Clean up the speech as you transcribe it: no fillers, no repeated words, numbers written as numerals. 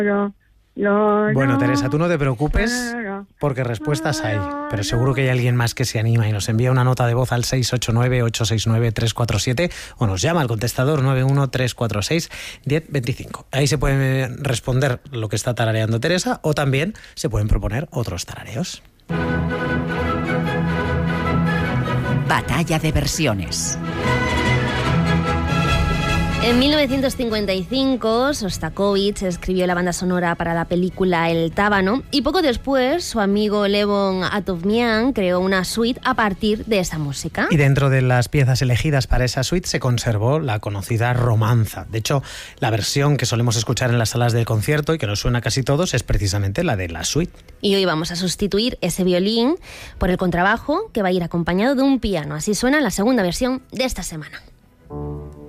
Bueno, Teresa, tú no te preocupes porque respuestas hay, pero seguro que hay alguien más que se anima y nos envía una nota de voz al 689-869-347 o nos llama al contestador 913461025. Ahí se puede responder lo que está tarareando Teresa o también se pueden proponer otros tarareos. Batalla de versiones. En 1955, Sostakovich escribió la banda sonora para la película El Tábano y poco después su amigo Levon Atovmian creó una suite a partir de esa música. Y dentro de las piezas elegidas para esa suite se conservó la conocida romanza. De hecho, la versión que solemos escuchar en las salas de concierto y que nos suena a casi todos es precisamente la de la suite. Y hoy vamos a sustituir ese violín por el contrabajo que va a ir acompañado de un piano. Así suena la segunda versión de esta semana.